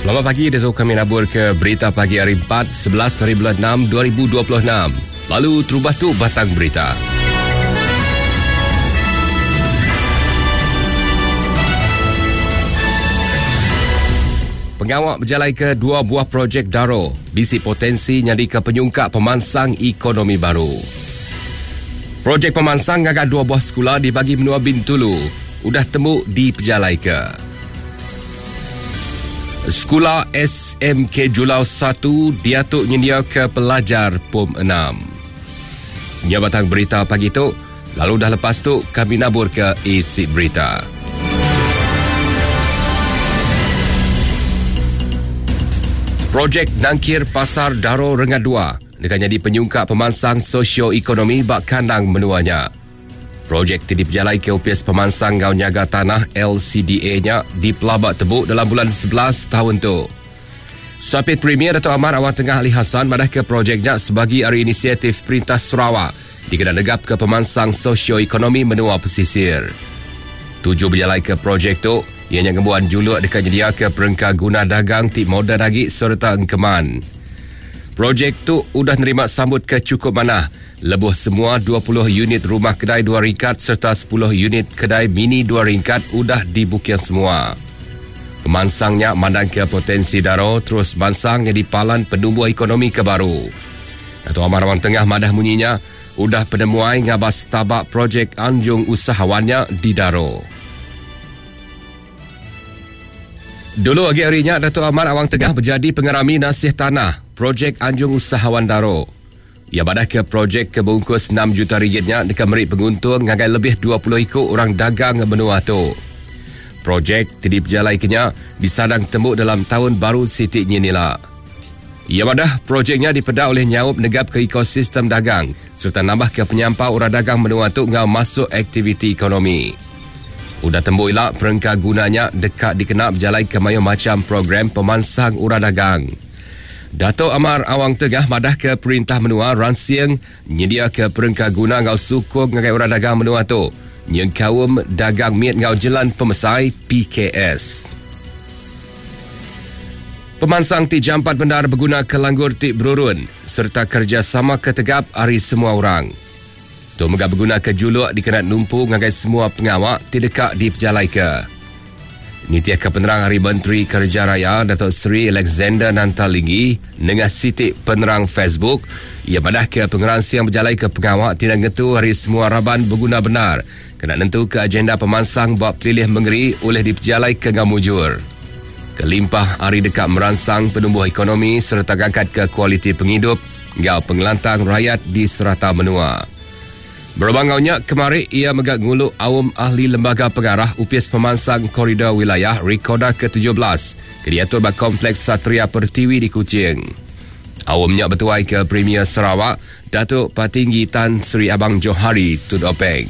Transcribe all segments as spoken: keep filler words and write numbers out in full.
Selamat pagi, Datuk kami nabur ke berita pagi hari empat, sebelas hari bulan enam, dua ribu dua puluh enam. Lalu terubah tu batang berita. Pengawak berjalai ke dua buah projek Daro, bisi potensi jadi ke penyungkap pemansang ekonomi baru. Projek pemansang agak dua buah sekolah dibagi menua Bintulu, udah temu di pejalai ke. Sekolah S M K Julau satu diatuk nyedia ke pelajar P O M enam. Nya batang berita pagi tu, lalu dah lepas tu kami nabur ke isi berita. Projek Nangkir Pasar Daro Rengat dua dengan jadi penyungkap pemansang sosio-ekonomi bak kandang menuanya. Projek ini berjalai ke U P S Pemansang Ngau Nyaga Tanah L C D A-nya di Pelabak Tebuk dalam bulan sebelas tahun tu. Sapit Premier Datuk Amar Awang Tengah Ali Hassan madah ke projeknya sebagai hari inisiatif Perintah Sarawak dikena negap ke pemansang sosio-ekonomi menua pesisir. Tujuh berjalai ke projek tu, ianya ngembuan juluk dekat nyedia ke perengka guna dagang tip moda dagi serta engkeman. Projek tu udah nerima sambut ke cukup mana. Lebuh semua dua puluh unit rumah kedai dua ringkat serta sepuluh unit kedai mini dua ringkat udah dibukian semua. Pemansangnya mandang ke potensi Daro terus bansang jadi palan penumbuh ekonomi kebaru. Datuk Amar Awang Tengah madah munyinya udah penemuai ngabas tabak projek anjung usahawannya di Daro. Dulu agi harinya Datuk Amar Awang Tengah berjadi pengerami nasih tanah projek anjung usahawan Daro. Ia badah ke projek kebungkus enam juta ringgitnya dekat merik penguntung ngagai lebih dua puluh ikut orang dagang benua tu. Projek tidi berjalai kenya disadang tembuk dalam tahun baru sitik nila. Ia badah projeknya dipedak oleh nyawup negap ke ekosistem dagang serta nambah ke penyampau orang dagang benua tu ngau masuk aktiviti ekonomi. Udah tembuk ilak perengka gunanya dekat dikenal berjalai ke mayu macam program pemansang orang dagang. Datuk Amar Awang Tengah madah ke perintah menua ransiang nyedia ke perengka guna ngau sukung ngagai orang dagang menua tu yang kaum dagang miat ngau jelan pemesai P K S. Pemansang ti jampat bendar berguna ke langgur ti berurun serta kerjasama ketegap hari semua orang. Tu megah berguna ke juluk dikenat numpu ngagai semua pengawak ti dekat di pejalai ke. Nitiah ke penerang Hari Menteri Kerja Raya Datuk Seri Alexander Nantalingi nengah sitik penerang Facebook ia madah ke pengeransi yang berjalai ke pengawak tidak ngetu hari semua raban berguna benar kena nentu ke agenda pemansang buat pilih mengeri oleh diperjalai ke ngamujur. Kelimpah hari dekat merangsang penumbuh ekonomi serta gangkat ke kualiti penghidup ngau pengelantang rakyat di serata menua. Berbangaunya kemari ia megak nguluk awam ahli lembaga pengarah U P S Pemansang Koridor Wilayah Rekoda ke tujuh belas ke diatur bak Kompleks Satria Pertiwi di Kuching. Awamnya bertuai ke Premier Sarawak Datuk Patinggi Tan Sri Abang Johari Tun Openg.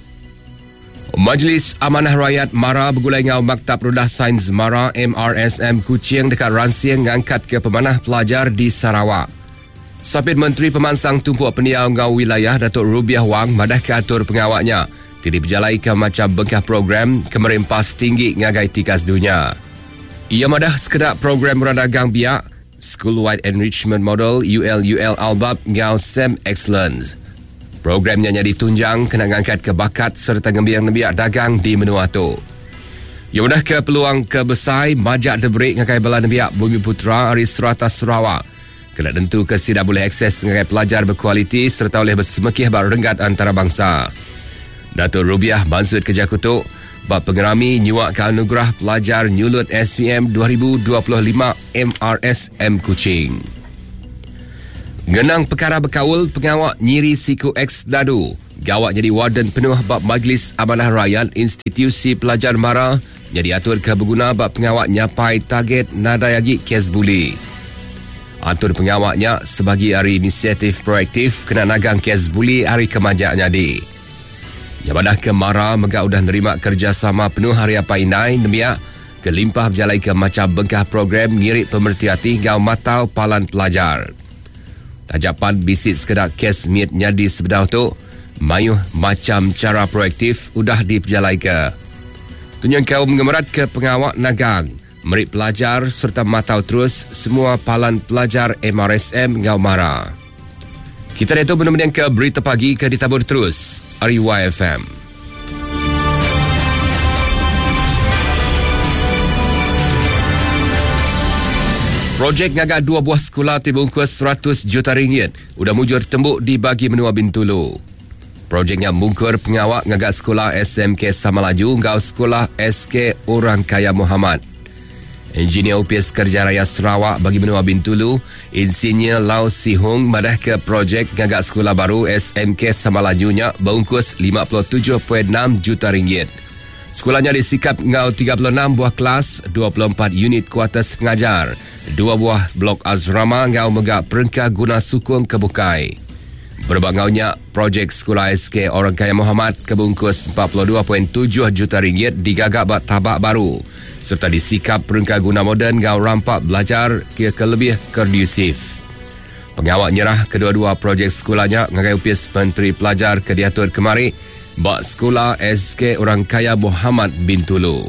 Majlis Amanah Rakyat Mara bergulai ngau Maktab Rudah Sains Mara M R S M Kuching dekat ransiang ngangkat ke pemanah pelajar di Sarawak. Sapit Menteri Pemansang Tumpuk Pendiau Ngau Wilayah Datuk Rubiah Wang madah ke atur pengawaknya tidi berjalai ke macam bengkah program kemerempas tinggi ngagai tikas dunia. Ia madah sekedar program orang dagang biak School Wide Enrichment Model U L U L Albab Ngau S E M Excellence. Programnya jadi tunjang kena ngangkat ke bakat serta ngembiang-ngembiak dagang di menua tu. Ia madah ke peluang kebesai majak debrik ngagai bala nembiak Bumi Putra Hari Serata Sarawak. Kena tentu ke sida boleh akses dengan pelajar berkualiti serta oleh bersemekih bak renggat antarabangsa. Datuk Rubiah Bansud Kerja Kutuk bak pengerami nyuak ke anugerah pelajar nyulut S P M dua ribu dua puluh lima M R S M Kuching. Ngenang perkara berkawal pengawak Nyiri Siku X Dadu. Gawak jadi warden penuh bak Majlis Amanah Rakyat Institusi Pelajar Mara jadi atur ke berguna bak pengawak nyapai target nadayagi kes buli. Atur pengawaknya sebagai hari inisiatif proaktif kena nagang kes buli hari kemajak nyadi. Yang badah ke Mara megak udah nerima kerjasama penuh hari apa inai nemiak kelimpah berjalai ke macam bengkah program ngirik pemerti hati ngau matau palan pelajar. Tajapan bisit sekedar kes miat nyadi sebedah tu mayuh macam cara proaktif udah diperjalai ke. Tunyang kaum mengemerat ke pengawak nagang merit pelajar serta matau terus semua palan pelajar M R S M ngau mara. Kita dah tu benda-benda ke berita pagi ke ditabur terus R Y F M. Projek ngagak dua buah sekolah dibungkus seratus juta ringgit udah mujur tembuk dibagi menua Bintulu. Projeknya mungkur pengawak ngagak sekolah S M K Samalaju ngau sekolah S K Orang Kaya Muhammad. Engineer U P S Kerja Raya Sarawak bagi menua Bintulu, Insinyur Lau Sihung madah ke projek ngagak sekolah baru S M K Samalajunya bungkus lima puluh tujuh perpuluhan enam juta ringgit. Sekolahnya disikap ngau tiga puluh enam buah kelas, dua puluh empat unit kuartus pengajar, dua buah blok asrama ngau megak perengka guna sukung kebukai. Berbangaunya, projek sekolah S K Orang Kaya Muhammad kebungkus empat puluh dua perpuluhan tujuh juta ringgit digagak buat tabak baru serta disikap perengka guna moden ngau rampak belajar ke lebih kondusif. Pengawak nyerah kedua-dua projek sekolahnya ngagai U P S Menteri Pelajar ke diatur kemari bak sekolah S K Orang Kaya Muhammad Bintulu.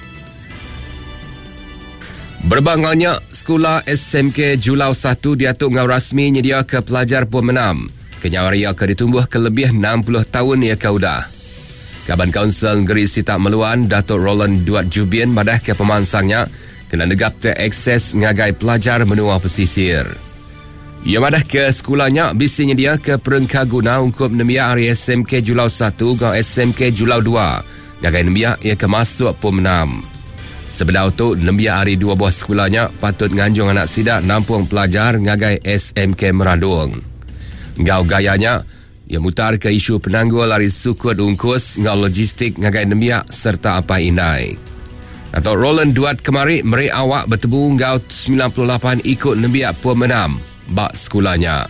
Berbangaunya, sekolah S M K Julau satu diatur ngau rasmi nyedia ke pelajar pemenam. Kenyawaria ke ditumbuh ke lebih enam puluh tahun ia kaudah. Kaban Kaunsil Negeri Sitak Meluan, Datuk Roland Duat Jubin madah ke pemansangnya kena negap te akses ngagai pelajar menua pesisir. Ia madah ke sekolahnya bisi nyedia ke perengka guna ungkup nembia hari S M K Julau satu ngau S M K Julau dua. Ngagai nembia ia ke masuk pemenam. Sebelum itu, nembia hari dua buah sekolahnya patut nganjung anak sidak nampung pelajar ngagai S M K Meradung. Ngau gayanya, ia mutar ke isu penanggul lari sukut ungkus ngau logistik ngagai nembia serta apa indai. Atau Roland Duat kemari meri awak bertebu ngau sembilan puluh lapan ikut nembia pemenam bak sekolahnya.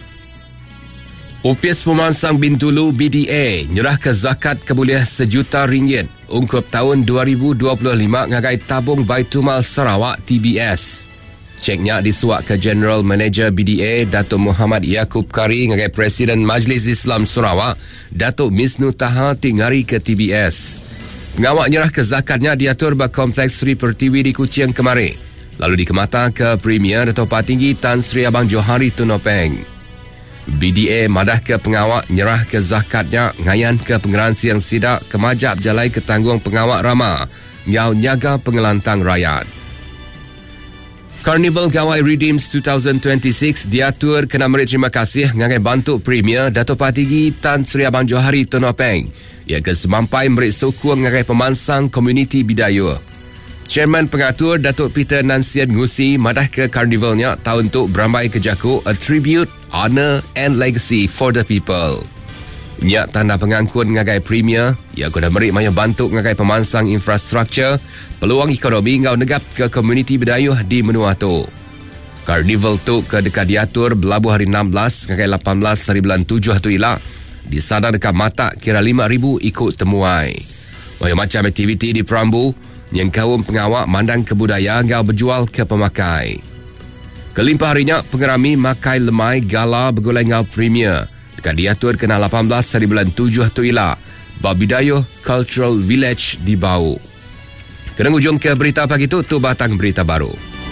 U P S Pemansang Bintulu B D A nyerah ke zakat keboleh sejuta ringgit ungkup tahun dua ribu dua puluh lima ngagai tabung Baitumal Sarawak T B S. Ceknya disuak ke General Manager B D A Datuk Muhammad Yaakob Kari ngagai Presiden Majlis Islam Sarawak Datuk Misnu Taha tingari ke T B S. Pengawak nyerah ke zakatnya diatur bak Kompleks Sri Pertiwi di Kuching kemari. Lalu dikemata ke Premier Datuk Patinggi Tan Sri Abang Johari Tunopeng. B D A madah ke pengawak nyerah ke zakatnya ngayan ke pengeransi yang sidak kemajap jalai ke tanggung pengawak rama ngau nyaga pengelantang rakyat. Carnival Gawai Redeems dua ribu dua puluh enam diatur kena merit terima kasih ngagai bantu Premier Datuk Patinggi Tan Sri Abang Johari Tunopeng ia ke semampai merit sokong ngagai pemansang komuniti Bidayuh. Chairman pengatur Datuk Peter Nansian Ngusi madah ke karnivalnya tahun tu beramai ke jaku a tribute, honor and legacy for the people. Nyak tanda pengangkut ngagai Premier, ia guna merik maya bantu ngagai pemansang infrastruktur, peluang ekonomi ngau negap ke komuniti Bidayuh di menua tu. Karnival tu ke dekat diatur berlabuh hari enam belas ngagai lapan belas hari bulan tujuh tu ilah. Di sana dekat mata kira lima ribu ikut temuai. Maya macam aktiviti di Perambu, yang kaum pengawak mandang kebudayaan ngau berjual ke pemakai. Kelimpah harinya pengerami makai lemai gala bergulai ngau Premier. Dekat diatur kena lapan belas hari bulan tujuh tu ilah. Bab Bidayuh Cultural Village di Bau. Kena hujung ke berita pagi tu, tu batang berita baru.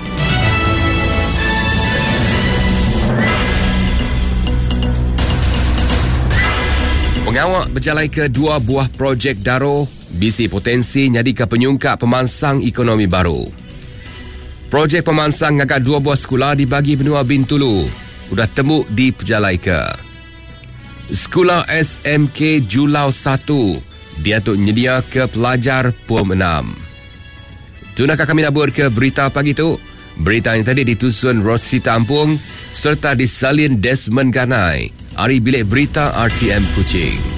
Pengawak berjalai ke dua buah projek Daro, bisi potensi nyadi ke penyungkak pemansang ekonomi baru. Projek pemansang ngagak dua buah sekolah dibagi benua Bintulu. Udah temu di pejalai ke. Sekolah S M K Julau satu diatur nyedia ke pelajar Puan enam. Tunakah kami nabur ke berita pagi tu? Berita yang tadi ditusun Rosita Ampung serta disalin Desmond Ganai. Hari bilik berita R T M Kuching.